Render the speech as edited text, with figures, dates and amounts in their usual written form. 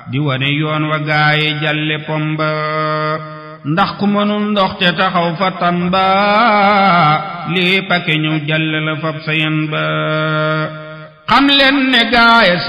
di wane yoon wa gaaye jalle pomba ndax ku mënul ndox te taxaw fa tamba lii pake ñëw jalle la fab sayen ba xam leen ne gaaya